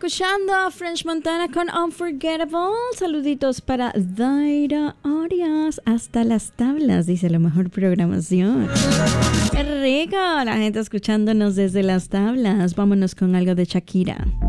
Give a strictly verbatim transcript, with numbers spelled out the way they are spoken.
escuchando a French Montana con Unforgettable. Saluditos para Daira Arias. Hasta las tablas, dice la mejor programación. ¡Qué rico! La gente escuchándonos desde las tablas. Vámonos con algo de Shakira.